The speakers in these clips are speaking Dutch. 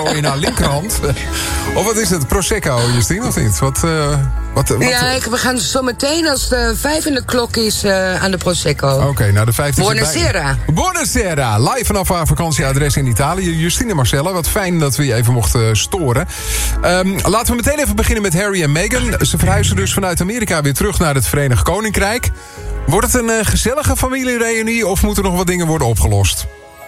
in haar linkerhand. Of wat is het? Prosecco, Justine, of niet? Wat? Ja, we gaan zo meteen als de 5 in de klok is aan de Prosecco. Oké, nou de 5 Buonasera. Buonasera. Live vanaf haar vakantieadres in Italië. Justine Marcella, wat fijn dat we je even mochten storen. Laten we meteen even beginnen met Harry en Meghan. Ze verhuizen dus vanuit Amerika weer terug naar het Verenigd Koninkrijk. Wordt het een gezellige familiereunie of moeten nog wat dingen worden opgelost?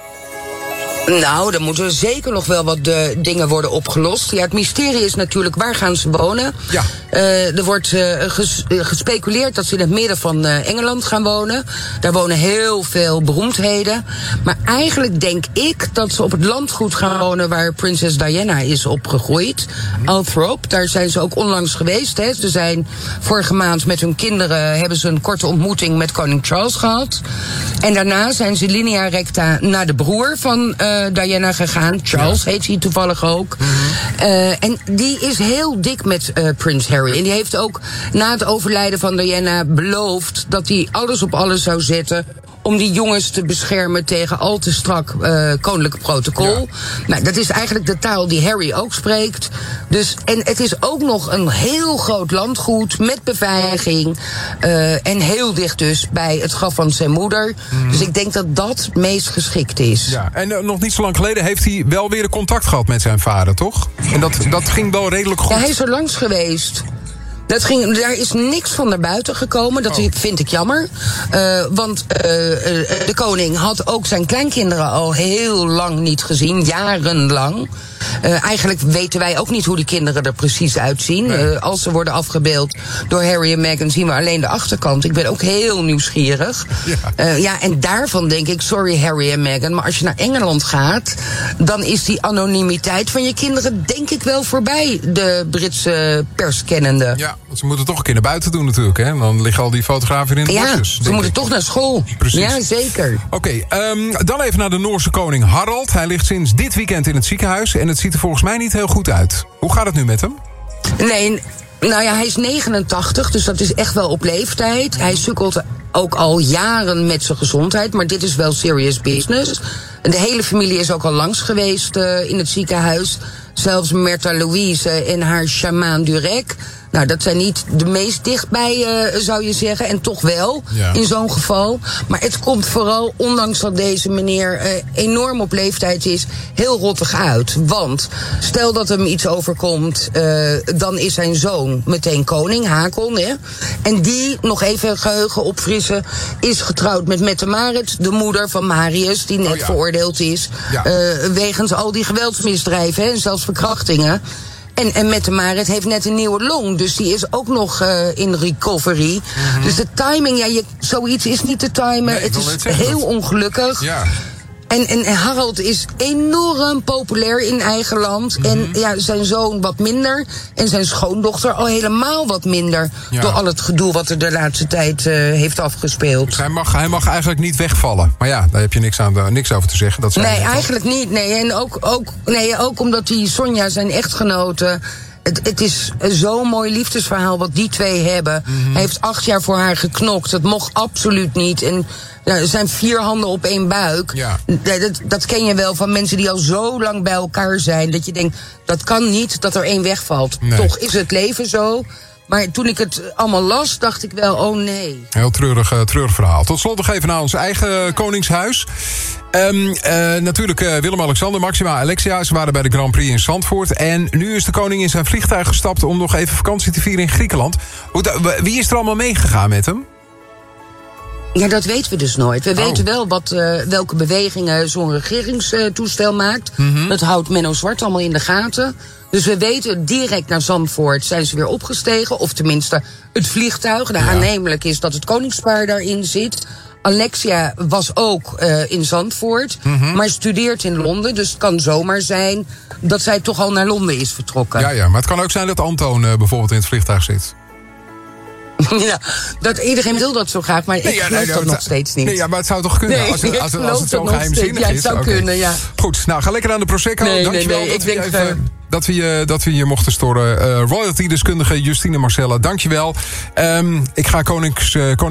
Nou, er moeten zeker nog wel wat dingen worden opgelost. Ja, het mysterie is natuurlijk, waar gaan ze wonen? Ja. Er wordt gespeculeerd dat ze in het midden van Engeland gaan wonen. Daar wonen heel veel beroemdheden. Maar eigenlijk denk ik dat ze op het landgoed gaan wonen waar prinses Diana is opgegroeid. Althorp, daar zijn ze ook onlangs geweest. Hè. Ze zijn vorige maand met hun kinderen, hebben ze een korte ontmoeting met koning Charles gehad. En daarna zijn ze linea recta naar de broer van Diana gegaan. Charles heet hij toevallig ook. En die is heel dik met prins Harry. En die heeft ook na het overlijden van Diana beloofd dat hij alles op alles zou zetten om die jongens te beschermen tegen al te strak koninklijk protocol. Ja. Nou, dat is eigenlijk de taal die Harry ook spreekt. Dus, en het is ook nog een heel groot landgoed met beveiliging. En heel dicht dus bij het graf van zijn moeder. Dus ik denk dat dat het meest geschikt is. Ja, en nog niet zo lang geleden heeft hij wel weer een contact gehad met zijn vader, toch? En dat ging wel redelijk goed. Ja, hij is er langs geweest. Daar is niks van naar buiten gekomen. Dat vind ik jammer. Want de koning had ook zijn kleinkinderen al heel lang niet gezien. Jarenlang. Eigenlijk weten wij ook niet hoe die kinderen er precies uitzien. Nee. Als ze worden afgebeeld door Harry en Meghan zien we alleen de achterkant. Ik ben ook heel nieuwsgierig. Ja, en daarvan denk ik, sorry Harry en Meghan, maar als je naar Engeland gaat, dan is die anonimiteit van je kinderen denk ik wel voorbij, de Britse perskennende. Ja, want ze moeten toch een keer naar buiten doen natuurlijk, hè? Dan liggen al die fotografen in de bosjes. Ze moeten toch naar school. Precies. Ja, zeker. Oké, dan even naar de Noorse koning Harald. Hij ligt sinds dit weekend in het ziekenhuis en het ziet er volgens mij niet heel goed uit. Hoe gaat het nu met hem? Nee, nou ja, hij is 89, dus dat is echt wel op leeftijd. Hij sukkelt ook al jaren met zijn gezondheid, maar dit is wel serious business. De hele familie is ook al langs geweest in het ziekenhuis. Zelfs Märtha Louise en haar shamaan Durek. Nou, dat zijn niet de meest dichtbij, zou je zeggen. En toch wel, in zo'n geval. Maar het komt vooral, ondanks dat deze meneer enorm op leeftijd is, heel rottig uit. Want stel dat hem iets overkomt, dan is zijn zoon meteen koning, Hakon. Hè? En die, nog even geheugen opfrissen, is getrouwd met Mette Marit, de moeder van Marius, die net veroordeeld is. Wegens al die geweldsmisdrijven, hè, en zelfs verkrachtingen. En Mette Marit heeft net een nieuwe long, dus die is ook nog in recovery. Dus de timing, zoiets is niet te timen. Nee, het is heel ongelukkig. Ja. En Harald is enorm populair in eigen land. En zijn zoon wat minder. En zijn schoondochter al helemaal wat minder. Ja. Door al het gedoe wat er de laatste tijd heeft afgespeeld. Dus hij mag eigenlijk niet wegvallen. Maar ja, daar heb je niks over te zeggen. Dat nee, eigenlijk niet. Nee. En ook omdat die Sonja, zijn echtgenote, het is zo'n mooi liefdesverhaal wat die twee hebben. Hij heeft 8 jaar voor haar geknokt. Dat mocht absoluut niet. En er zijn 4 handen op 1 buik. Ja. Dat ken je wel van mensen die al zo lang bij elkaar zijn. Dat je denkt, dat kan niet dat er 1 wegvalt. Nee. Toch is het leven zo. Maar toen ik het allemaal las, dacht ik wel, oh nee. Heel treurig verhaal. Tot slot nog even naar ons eigen koningshuis. Natuurlijk Willem-Alexander, Maxima, Alexia. Ze waren bij de Grand Prix in Zandvoort. En nu is de koning in zijn vliegtuig gestapt om nog even vakantie te vieren in Griekenland. Wie is er allemaal meegegaan met hem? Ja, dat weten we dus nooit. We weten wel welke bewegingen zo'n regeringstoestel maakt. Dat houdt Menno Zwart allemaal in de gaten. Dus we weten, direct naar Zandvoort zijn ze weer opgestegen. Of tenminste, het vliegtuig. Aannemelijk is dat het koningspaar daarin zit. Alexia was ook in Zandvoort, maar studeert in Londen. Dus het kan zomaar zijn dat zij toch al naar Londen is vertrokken. Ja, maar het kan ook zijn dat Antoon bijvoorbeeld in het vliegtuig zit. Ja, iedereen wil dat zo graag, maar ik geloof dat nog steeds niet. Nee, ja, maar het zou toch kunnen als het zo geheimzinnig is? Ja, het zou kunnen, ja. Goed, nou, ga lekker aan de Prosecco. Dankjewel dat we je mochten storen. Royalty-deskundige Justine Marcella, dankjewel. Ik ga koning